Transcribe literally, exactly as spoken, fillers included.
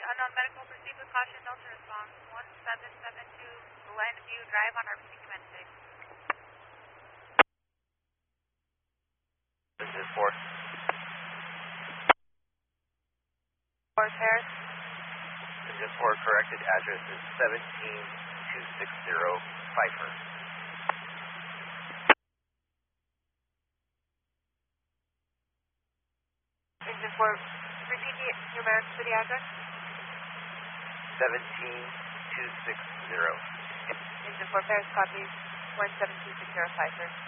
unknown medical, proceed with caution, no to response. one seven seven two Glenview Drive on our receiving end state. This is four. four Paris. This is four, corrected address is seventeen two sixty Pfeiffer. Engine four, repeat the numeric for the address. seventeen two sixty. Engine four Paris, copies one seven two six zero Pfeiffer.